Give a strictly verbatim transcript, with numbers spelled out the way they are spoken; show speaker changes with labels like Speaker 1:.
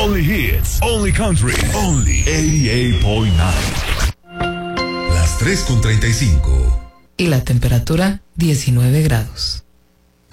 Speaker 1: Only hits, only country, only ochenta y ocho punto nueve.
Speaker 2: Las tres con treinta y cinco.
Speaker 3: Y la temperatura diecinueve grados.